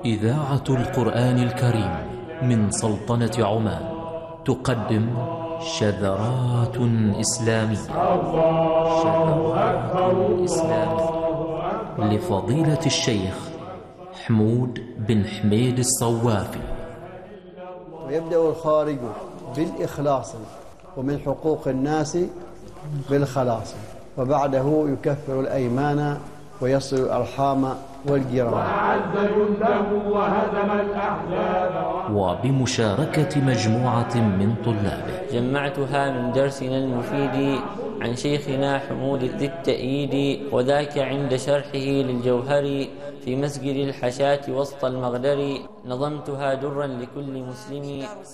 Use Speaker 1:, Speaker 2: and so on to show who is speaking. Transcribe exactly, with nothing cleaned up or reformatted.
Speaker 1: إذاعة القرآن الكريم من سلطنة عمان تقدم شذرات إسلامية شذرات إسلامية لفضيلة الشيخ حمود بن حميد الصوافي.
Speaker 2: ويبدأ الخارج بالإخلاص ومن حقوق الناس بالخلاص، وبعده يكفر الأيمان ويصل الأرحام والجيران، وأعز جنده وهزم الأحزاب،
Speaker 1: وبمشاركة مجموعة من طلابه.
Speaker 3: جمعتها من درسنا المفيد عن شيخنا حمود ذي التأييد، وذاك عند شرحه للجوهر في مسجد الحشاة وسط المغدر. نظمتها درا لكل مسلم